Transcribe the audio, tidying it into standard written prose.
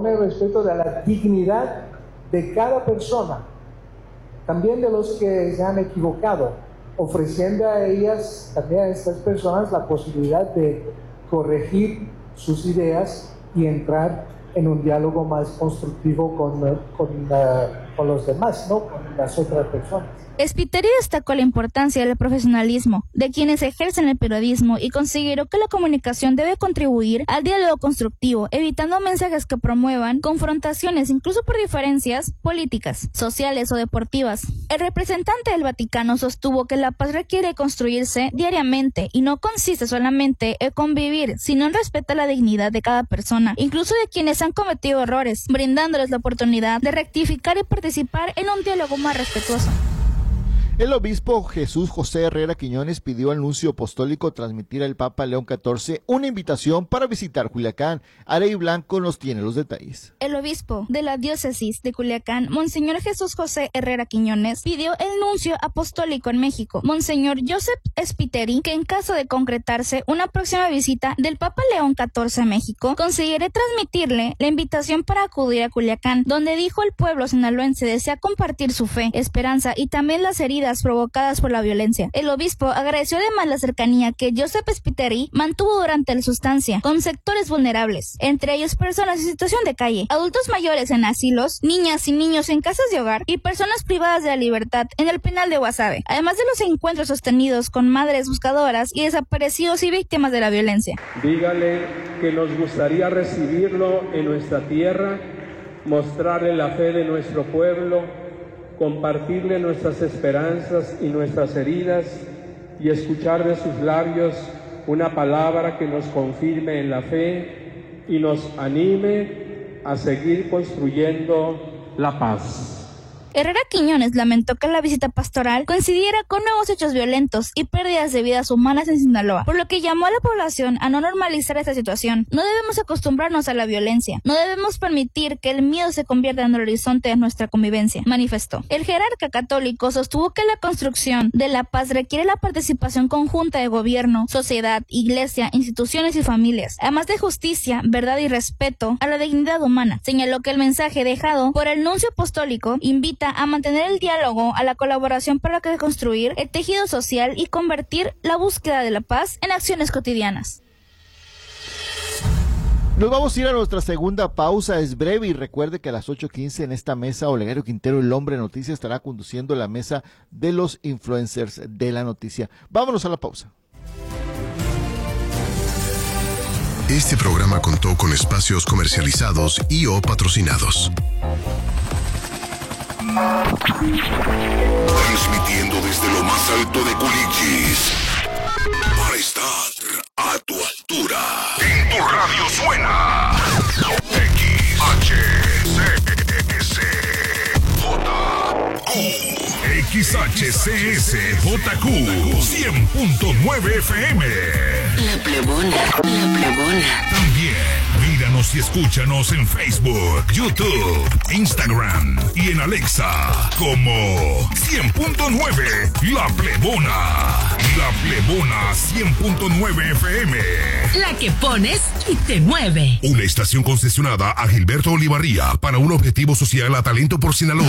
con el respeto de la dignidad de cada persona, también de los que se han equivocado, ofreciendo a ellas, también a estas personas, la posibilidad de corregir sus ideas y entrar en un diálogo más constructivo con los demás, ¿no? Con las otras personas. Spiteri destacó la importancia del profesionalismo de quienes ejercen el periodismo y consideró que la comunicación debe contribuir al diálogo constructivo, evitando mensajes que promuevan confrontaciones, incluso por diferencias políticas, sociales o deportivas. El representante del Vaticano sostuvo que la paz requiere construirse diariamente y no consiste solamente en convivir, sino en respetar la dignidad de cada persona, incluso de quienes han cometido errores, brindándoles la oportunidad de rectificar y participar en un diálogo más respetuoso. El obispo Jesús José Herrera Quiñones pidió al nuncio apostólico transmitir al Papa León XIV una invitación para visitar Culiacán. Arey Blanco nos tiene los detalles. El obispo de la diócesis de Culiacán, Monseñor Jesús José Herrera Quiñones, pidió el nuncio apostólico en México, Monseñor Joseph Spiteri, que en caso de concretarse una próxima visita del Papa León XIV a México, considere transmitirle la invitación para acudir a Culiacán, donde dijo el pueblo sinaloense desea compartir su fe, esperanza y también las heridas provocadas por la violencia. El obispo agradeció además la cercanía que Joseph Spiteri mantuvo durante su estancia con sectores vulnerables, entre ellos personas en situación de calle, adultos mayores en asilos, niñas y niños en casas de hogar y personas privadas de la libertad en el penal de Guasave, además de los encuentros sostenidos con madres buscadoras y desaparecidos y víctimas de la violencia. Dígale que nos gustaría recibirlo en nuestra tierra, mostrarle la fe de nuestro pueblo, compartirle nuestras esperanzas y nuestras heridas y escuchar de sus labios una palabra que nos confirme en la fe y nos anime a seguir construyendo la paz. Herrera Quiñones lamentó que la visita pastoral coincidiera con nuevos hechos violentos y pérdidas de vidas humanas en Sinaloa, por lo que llamó a la población a no normalizar esta situación. No debemos acostumbrarnos a la violencia, no debemos permitir que el miedo se convierta en el horizonte de nuestra convivencia, manifestó. El jerarca católico sostuvo que la construcción de la paz requiere la participación conjunta de gobierno, sociedad, iglesia, instituciones y familias, además de justicia, verdad y respeto a la dignidad humana. Señaló que el mensaje dejado por el nuncio apostólico invita a mantener el diálogo, a la colaboración para reconstruir el tejido social y convertir la búsqueda de la paz en acciones cotidianas. Nos vamos a ir a nuestra segunda pausa, es breve y recuerde que a las 8:15 en esta mesa Olegario Quintero, el hombre noticia, estará conduciendo la mesa de los influencers de la noticia. Vámonos a la pausa. Este programa contó con espacios comercializados y o patrocinados. Transmitiendo desde lo más alto de Culichis para estar a tu altura. En tu radio suena XHCSJQ 100.9 FM. La plebona. También míranos y escúchanos en Facebook, YouTube, Instagram y en Alexa como 100.9 La Plebona. La Plebona 100.9 FM. La que pones y te mueve. Una estación concesionada a Gilberto Olivarría para un objetivo social a talento por Sinaloa.